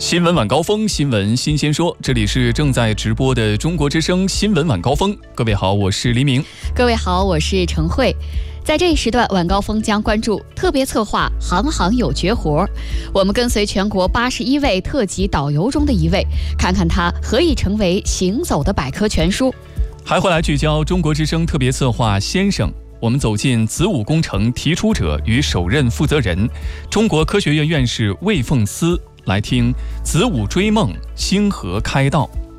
新闻晚高峰，新闻新鲜说，这里是正在直播的中国之声新闻晚高峰。各位好，我是黎明。 各位好，我是陈慧。在这一时段，晚高峰将关注特别策划行行有绝活。我们跟随全国81位特级导游中的一位，看看他何以成为行走的百科全书。 还会来聚焦中国之声特别策划先生。我们走进子午工程提出者与首任负责人，中国科学院院士魏凤思，来听子午追梦，星河开道。